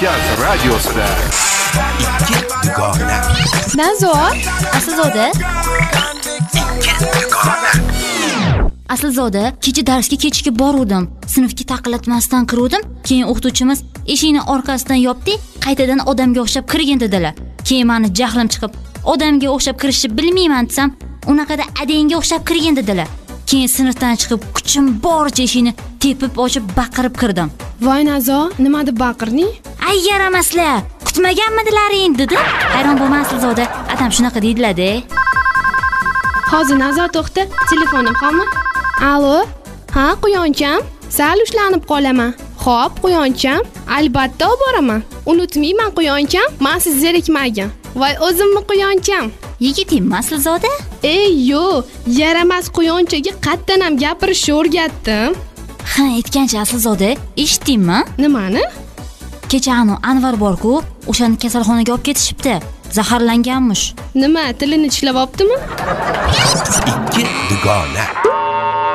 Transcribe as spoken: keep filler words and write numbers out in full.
Askar radiosida ikki dugona. Nazo, Aslzoda. ikki dugona. Aslzoda, kecha darsga kechikib boruvdim. Sinfga taqillatmasdan kiruvdim. Keyin o'qituvchimiz eshikni orqasidan yopdi, qaytadan odamga o'xshab kirgin dedilar. Keyin meni jahlim chiqib, odamga o'xshab kirishni bilmayman desam, unaqada adenga o'xshab kirgin dedilar. Keyin sinfdan chiqib, kuchim boricha eshikni tepib ochib baqirib kirdim. Voy Nazo, nima deb baqirding? Ay yaramaslar, kutmaganmidilaring dedim. Hayron bo'lmas Aslzoda, adam shunaqa deydilar-da. Hozir Nazo to'xta, telefonim qolmi? Alo? Ha, Quyoncham? Sal ushlanib qolaman. Xo'p, Quyoncham, albatta olib boraman. Unutmayman Quyoncham, men siz zerikmagan. Voy o'zimmi Quyoncham? Yigitingmi Aslzoda? Ey, yo, yaramas Quyonchaga qatdan ham gapirishni o'rgatdim. Ha, aytgancha Aslzoda, eshitdingmi? Nimani? Kecha anu Anvar bor-ku, o'shani kasalxonaga olib ketishibdi. Zaharlanganmish. Nima, tilini tishlab olibdimi? ikki dugona.